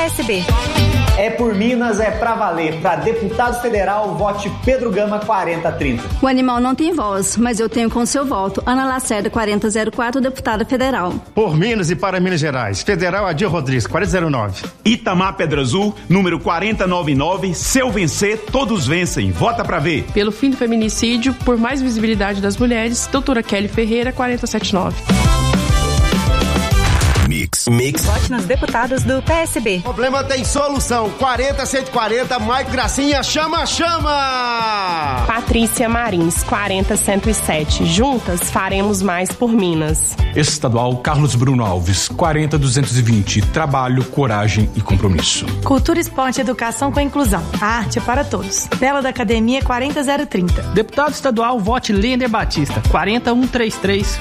PSB. É por Minas, é pra valer. Para deputado federal, vote Pedro Gama 4030. O animal não tem voz, mas eu tenho com seu voto. Ana Lacerda 4004, deputada federal. Por Minas e para Minas Gerais. Federal Adir Rodrigues 4009. Itamar Pedra Azul, número 4099. Se eu vencer, todos vencem. Vota pra ver. Pelo fim do feminicídio, por mais visibilidade das mulheres, doutora Kelly Ferreira 4079. Mix. Vote nos deputados do PSB. Problema tem solução. 40-140, Mike Gracinha, chama! Patrícia Marins 40-107. Juntas faremos mais por Minas. Estadual Carlos Bruno Alves 40-220. Trabalho, coragem e compromisso. Cultura, esporte e educação com inclusão. A arte é para todos. Bela da Academia 40030. Deputado estadual, vote Lêner Batista 40133.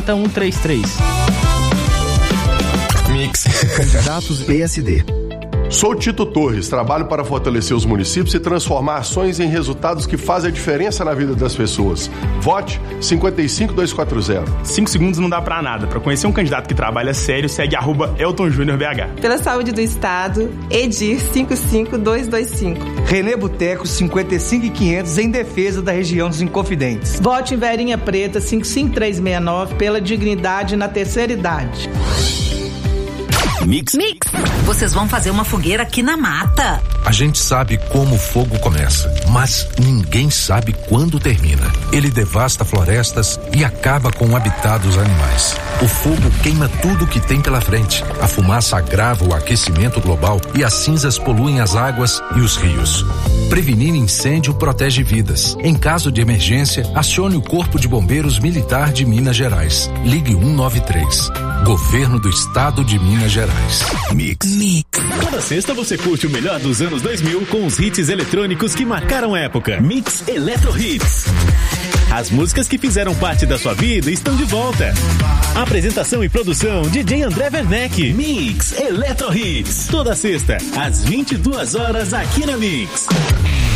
Mix. Candidatos PSD. Sou Tito Torres, trabalho para fortalecer os municípios e transformar ações em resultados que fazem a diferença na vida das pessoas. Vote 55240. 5 segundos não dá pra nada. Pra conhecer um candidato que trabalha sério, segue @EltonJúniorBH. Pela saúde do Estado, Edir 55225. Renê Boteco 55500 em defesa da região dos Inconfidentes. Vote em Verinha Preta 55369 pela dignidade na terceira idade. Mix. Vocês vão fazer uma fogueira aqui na mata. A gente sabe como o fogo começa, mas ninguém sabe quando termina. Ele devasta florestas e acaba com o habitat dos animais. O fogo queima tudo que tem pela frente. A fumaça agrava o aquecimento global e as cinzas poluem as águas e os rios. Prevenir incêndio protege vidas. Em caso de emergência, acione o Corpo de Bombeiros Militar de Minas Gerais. Ligue 193. Governo do Estado de Minas Gerais. Mix. Toda sexta você curte o melhor dos anos 2000 com os hits eletrônicos que marcaram a época. Mix Eletro Hits. As músicas que fizeram parte da sua vida estão de volta. Apresentação e produção DJ André Werneck. Mix Eletro Hits. Toda sexta, às 22 horas aqui na Mix.